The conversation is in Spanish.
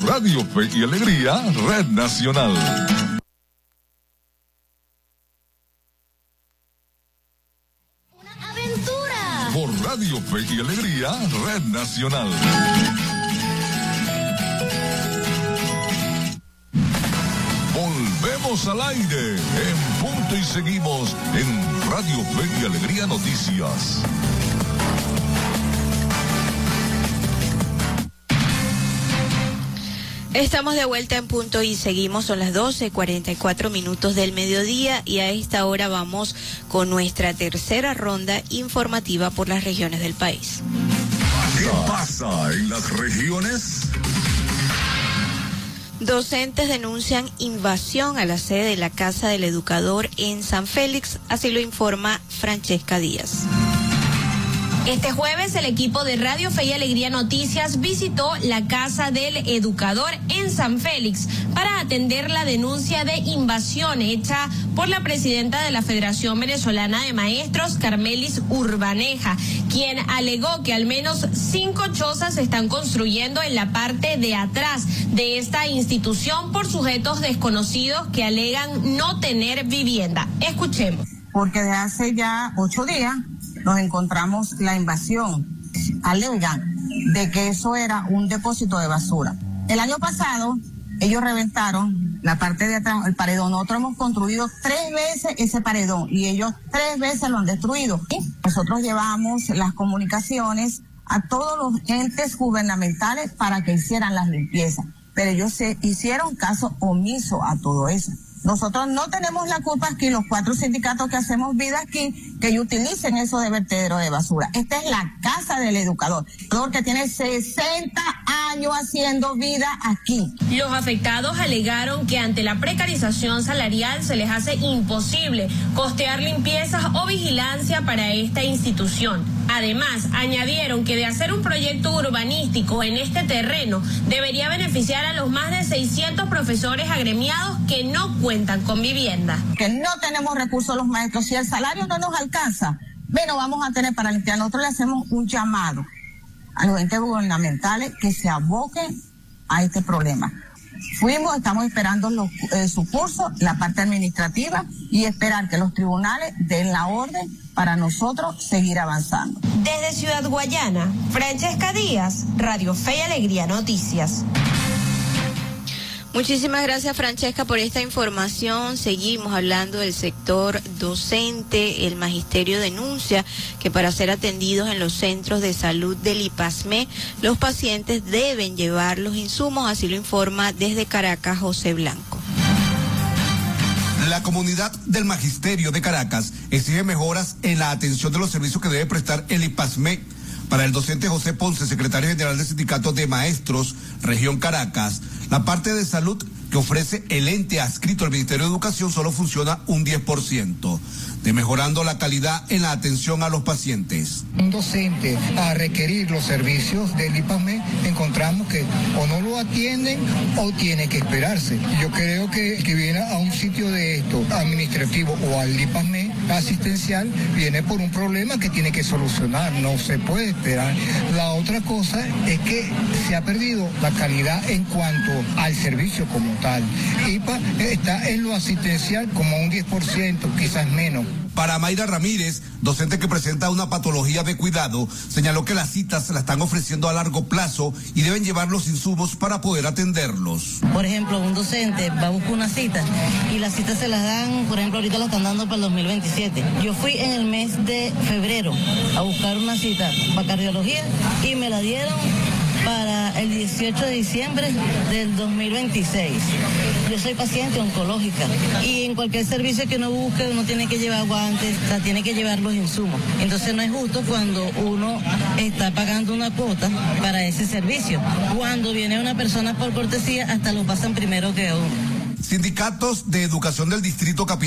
Radio Fe y Alegría, Red Nacional. Una aventura. Por Radio Fe y Alegría, Red Nacional. Volvemos al aire en punto y seguimos en Radio Fe y Alegría Noticias. Estamos de vuelta en punto y seguimos, son las 12:44 del mediodía y a esta hora vamos con nuestra tercera ronda informativa por las regiones del país. ¿Qué pasa en las regiones? Docentes denuncian invasión a la sede de la Casa del Educador en San Félix, así lo informa Francesca Díaz. Este jueves el equipo de Radio Fe y Alegría Noticias visitó la Casa del Educador en San Félix para atender la denuncia de invasión hecha por la presidenta de la Federación Venezolana de Maestros, Carmelis Urbaneja, quien alegó que al menos 5 chozas se están construyendo en la parte de atrás de esta institución por sujetos desconocidos que alegan no tener vivienda. Escuchemos. Porque desde hace ya 8 días nos encontramos la invasión. Alegan de que eso era un depósito de basura. El año pasado ellos reventaron la parte de atrás, el paredón. Nosotros hemos construido 3 veces ese paredón y ellos 3 veces lo han destruido. Nosotros llevamos las comunicaciones a todos los entes gubernamentales para que hicieran las limpiezas, pero ellos se hicieron caso omiso a todo eso. Nosotros no tenemos la culpa aquí, los 4 sindicatos que hacemos vida aquí, que ellos utilicen eso de vertedero de basura. Esta es la Casa del Educador, que tiene 60 años haciendo vida aquí. Los afectados alegaron que ante la precarización salarial se les hace imposible costear limpiezas o vigilancia para esta institución. Además, añadieron que de hacer un proyecto urbanístico en este terreno debería beneficiar a los más de 600 profesores agremiados que no cuentan con vivienda. Que no tenemos recursos los maestros, si el salario no nos alcanza, bueno, vamos a tener para limpiar. Nosotros le hacemos un llamado a los entes gubernamentales que se aboquen a este problema. Estamos esperando su curso, la parte administrativa, y esperar que los tribunales den la orden para nosotros seguir avanzando. Desde Ciudad Guayana, Francesca Díaz, Radio Fe y Alegría Noticias. Muchísimas gracias, Francesca, por esta información. Seguimos hablando del sector docente. El magisterio denuncia que para ser atendidos en los centros de salud del IPASME, los pacientes deben llevar los insumos, así lo informa desde Caracas José Blanco. La comunidad del magisterio de Caracas exige mejoras en la atención de los servicios que debe prestar el IPASME. Para el docente José Ponce, secretario general del Sindicato de Maestros, Región Caracas, la parte de salud que ofrece el ente adscrito al Ministerio de Educación solo funciona un 10%, mejorando la calidad en la atención a los pacientes. Un docente a requerir los servicios del IPASME, encontramos que o no lo atienden o tiene que esperarse. Yo creo que el que viene a un sitio de esto, administrativo o al IPASME asistencial, viene por un problema que tiene que solucionar, no se puede esperar. La otra cosa es que se ha perdido la calidad en cuanto al servicio como tal. IPA está en lo asistencial como un 10%, quizás menos. Para Mayra Ramírez, docente que presenta una patología de cuidado, señaló que las citas se las están ofreciendo a largo plazo y deben llevar los insumos para poder atenderlos. Por ejemplo, un docente va a buscar una cita y las citas se las dan, por ejemplo, ahorita la están dando para el 2027. Yo fui en el mes de febrero a buscar una cita para cardiología y me la dieron para el 18 de diciembre del 2026. Yo soy paciente oncológica y en cualquier servicio que uno busque uno tiene que llevar guantes, o sea, tiene que llevar los insumos. Entonces no es justo cuando uno está pagando una cuota para ese servicio. Cuando viene una persona por cortesía hasta lo pasan primero que a uno. Sindicatos de Educación del Distrito Capital